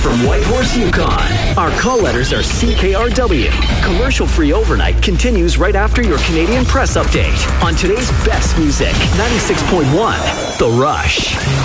from Whitehorse, Yukon. Our call letters are CKRW. Commercial-free overnight continues right after your Canadian Press update on today's best music, 96.1 The Rush.